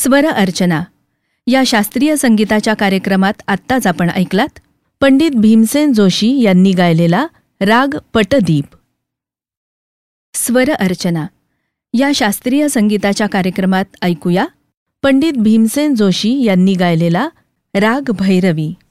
स्वर अर्चना या शास्त्रीय संगीताच्या कार्यक्रमात आत्ताच आपण ऐकलात पंडित भीमसेन जोशी यांनी गायलेला राग पटदीप. स्वर अर्चना या शास्त्रीय संगीताच्या कार्यक्रमात ऐकूया पंडित भीमसेन जोशी यांनी गायलेला राग भैरवी.